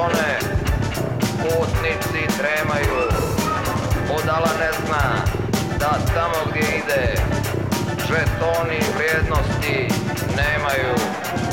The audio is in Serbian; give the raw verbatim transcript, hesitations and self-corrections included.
kolone, putnici tremaju, budala ne zna da tamo gdje ide žetoni vrijednosti nemaju.